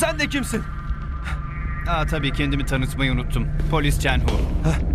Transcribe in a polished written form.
Sen de kimsin? Tabii kendimi tanıtmayı unuttum. Polis Chen Hu.